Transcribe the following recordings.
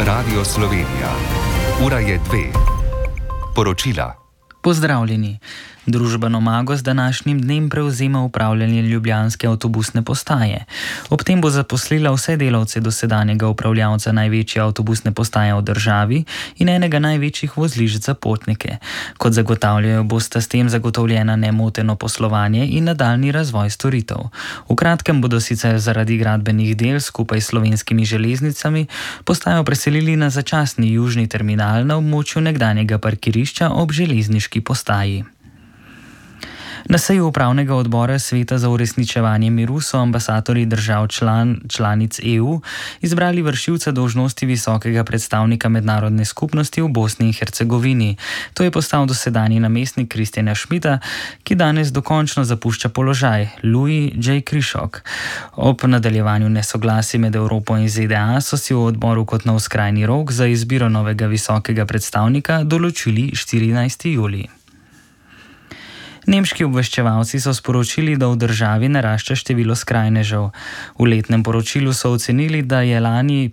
Radio Slovenija. Ura je 2. Poročila. Pozdravljeni. Družba Nomago z današnjim dnem prevzema upravljanje ljubljanske avtobusne postaje. Ob tem bo zaposlila vse delavce dosedanjega upravljavca največje avtobusne postaje v državi in enega največjih vozlišč za potnike. Kot zagotavljajo, bosta s tem zagotovljena nemoteno poslovanje in nadaljnji razvoj storitev. V kratkem bodo sicer zaradi gradbenih del skupaj s Slovenskimi železnicami postajo preselili na začasni južni terminal na območju nekdanjega parkirišča ob železniški postaji. Na seji upravnega odbora Sveta za uresničevanje miru so ambasadorji držav članic EU izbrali vršilca dolžnosti visokega predstavnika mednarodne skupnosti v Bosni in Hercegovini. To je postal dosedanji namestnik Kristjana Schmidta, ki danes dokončno zapušča položaj, Louis J. Krišok. Ob nadaljevanju nesoglasij med Evropo in ZDA so si v odboru kot nov skrajni rok za izbiro novega visokega predstavnika določili 14. julij. Nemški obveščevalci so sporočili, da v državi narašča število skrajnežev. V letnem poročilu so ocenili, da je lani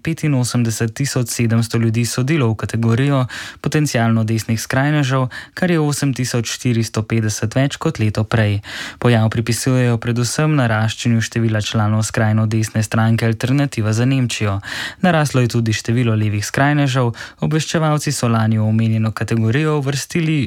85.700 ljudi sodilo v kategorijo potencialno desnih skrajnežev, kar je 8.450 več kot leto prej. Pojav pripisujejo predvsem naraščanju števila članov skrajno desne stranke Alternativa za Nemčijo. Naraslo je tudi število levih skrajnežev, obveščevalci so lani v omenjeno kategorijo uvrstili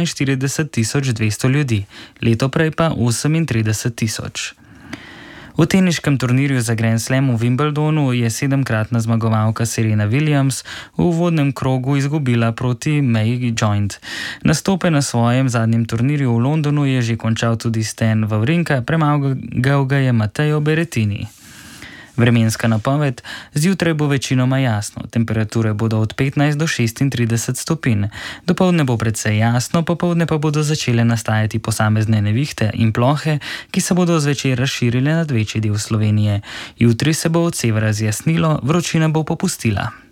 42.200 ljudi. Leto prej pa 38.000. V teniškem turnirju za Grand Slam v Wimbledonu je 7-kratna zmagovalka Serena Williams v uvodnem krogu izgubila proti May Joint. Nastope na svojem zadnjem turnirju v Londonu je že končal tudi Stan Wawrinka, premagal ga je Matteo Berrettini. Vremenska napoved: zjutraj bo večinoma jasno, temperature bodo od 15 do 36 stopinj. Dopoldne bo precej jasno, popoldne pa bodo začele nastajati posamezne nevihte in plohe, ki se bodo zvečer razširile nad večji del Slovenije. Jutri se bo od severa zjasnilo, vročina bo popustila.